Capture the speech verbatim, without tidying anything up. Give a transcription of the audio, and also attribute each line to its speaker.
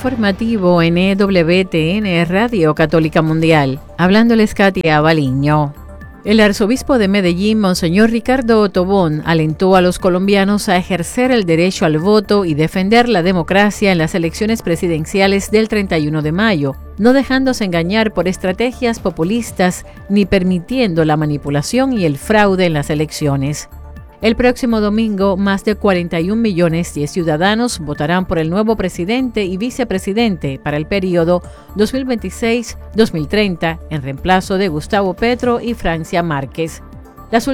Speaker 1: informativo en E W T N Radio Católica Mundial. Hablándoles Katia Baliño. El arzobispo de Medellín, Monseñor Ricardo Tobón, alentó a los colombianos a ejercer el derecho al voto y defender la democracia en las elecciones presidenciales del treinta y uno de mayo, no dejándose engañar por estrategias populistas ni permitiendo la manipulación y el fraude en las elecciones. El próximo domingo, más de cuarenta y un millones de ciudadanos votarán por el nuevo presidente y vicepresidente para el periodo dos mil veintiséis a dos mil treinta, en reemplazo de Gustavo Petro y Francia Márquez. Las